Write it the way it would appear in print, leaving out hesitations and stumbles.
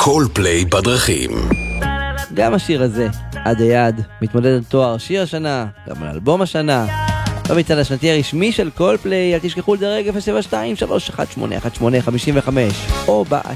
קולפליי בדרכים. גם השיר הזה, עד היד, מתמודד על תואר שיר השנה, גם על אלבום השנה. במצעד השנתי הרשמי של קולפליי, אל תשכחו לדרג 072-318-1855 או באתר.